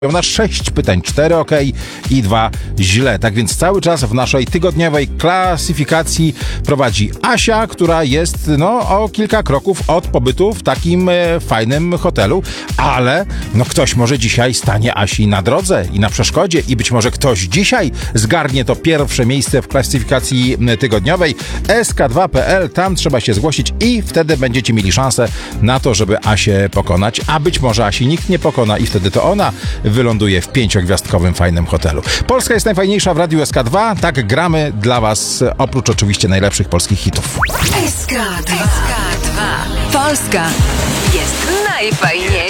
na 6 pytań, 4 ok i 2 źle. Tak więc cały czas w naszej tygodniowej klasyfikacji prowadzi Asia, która jest o kilka kroków od pobytu w takim fajnym hotelu, ale ktoś może dzisiaj stanie Asi na drodze i na przeszkodzie i być może ktoś dzisiaj zgarnie to pierwsze miejsce w klasyfikacji tygodniowej. sk2.pl, tam trzeba się zgłosić i wtedy będziecie mieli szansę na to, żeby Asię pokonać, a być może Asi nikt nie pokona i wtedy to ona wyląduje w 5-gwiazdkowym fajnym hotelu. Polska jest najfajniejsza w Radiu SK2. Tak gramy dla Was, oprócz oczywiście najlepszych polskich hitów. SK2. Polska jest najfajniejsza.